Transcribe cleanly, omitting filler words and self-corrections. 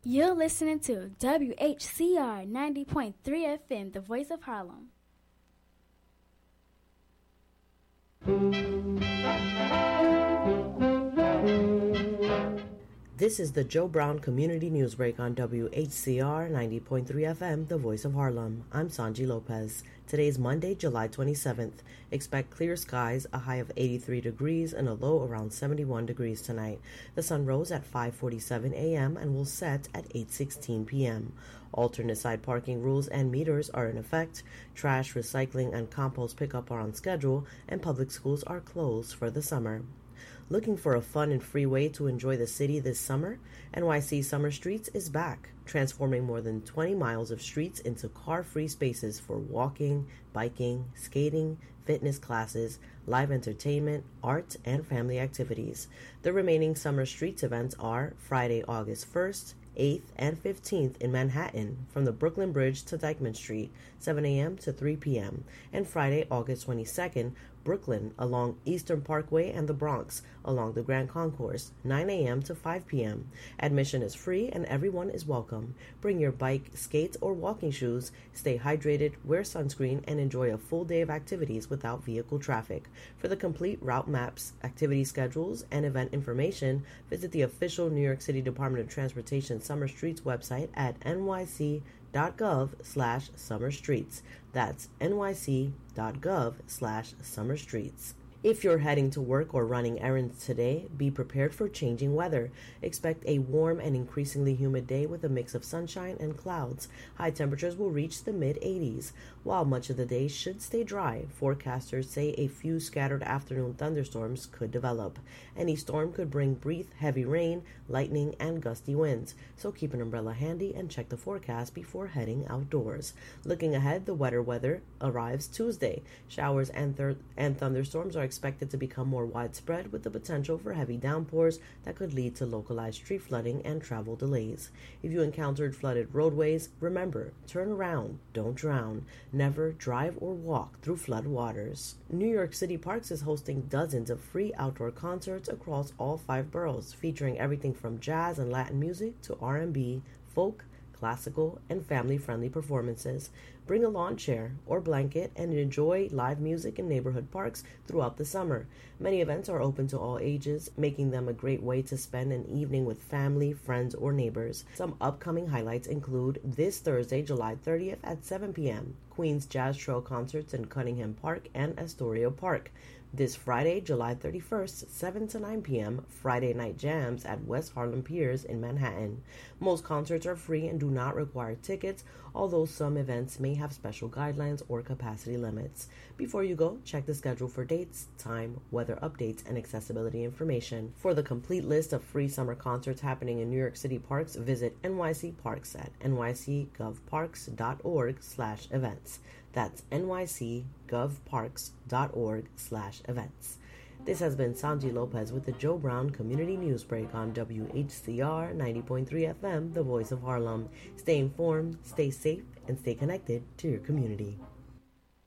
You're listening to WHCR 90.3 FM, the voice of Harlem. This is the Joe Brown Community Newsbreak on WHCR 90.3 FM, the voice of Harlem. I'm Sanji Lopez. Today's Monday, July 27th. Expect clear skies, a high of 83 degrees and a low around 71 degrees tonight. The sun rose at 5:47 a.m. and will set at 8:16 p.m. Alternate side parking rules and meters are in effect. Trash, recycling, and compost pickup are on schedule, and public schools are closed for the summer. Looking for a fun and free way to enjoy the city this summer? NYC Summer Streets is back, transforming more than 20 miles of streets into car-free spaces for walking, biking, skating, fitness classes, live entertainment, art, and family activities. The remaining Summer Streets events are Friday, August 1st, 8th, and 15th in Manhattan, from the Brooklyn Bridge to Dyckman Street, 7 a.m. to 3 p.m., and Friday, August 22nd, Brooklyn along Eastern Parkway and the Bronx along the Grand Concourse, 9 a.m. to 5 p.m. Admission is free and everyone is welcome. Bring your bike, skates, or walking shoes, stay hydrated, wear sunscreen, and enjoy a full day of activities without vehicle traffic. For the complete route maps, activity schedules, and event information, visit the official New York City Department of Transportation Summer Streets website at nyc.gov/summerstreets. That's nyc.gov/summerstreets. If you're heading to work or running errands today, be prepared for changing weather. Expect a warm and increasingly humid day with a mix of sunshine and clouds. High temperatures will reach the mid-80s. While much of the day should stay dry, forecasters say a few scattered afternoon thunderstorms could develop. Any storm could bring brief, heavy rain, lightning, and gusty winds, so keep an umbrella handy and check the forecast before heading outdoors. Looking ahead, the wetter weather arrives Tuesday. Showers and thunderstorms are expected to become more widespread, with the potential for heavy downpours that could lead to localized street flooding and travel delays. If you encountered flooded roadways, remember, turn around, don't drown. Never drive or walk through flood waters. New York City Parks is hosting dozens of free outdoor concerts across all 5 boroughs, featuring everything from jazz and Latin music to R&B, folk, classical, and family-friendly performances. Bring a lawn chair or blanket and enjoy live music in neighborhood parks throughout the summer. Many events are open to all ages, making them a great way to spend an evening with family, friends, or neighbors. Some upcoming highlights include this Thursday, July 30th at 7 p.m., Queens Jazz Trio concerts in Cunningham Park and Astoria Park. This Friday, July 31st, 7 to 9 p.m., Friday Night Jams at West Harlem Piers in Manhattan. Most concerts are free and do not require tickets, although some events may have special guidelines or capacity limits. Before you go, check the schedule for dates, time, weather updates, and accessibility information. For the complete list of free summer concerts happening in New York City parks, visit NYC Parks at nycgovparks.org/events. That's nycgovparks.org/events. This has been Sanji Lopez with the Joe Brown Community Newsbreak on WHCR 90.3 FM, the voice of Harlem. Stay informed, stay safe, and stay connected to your community.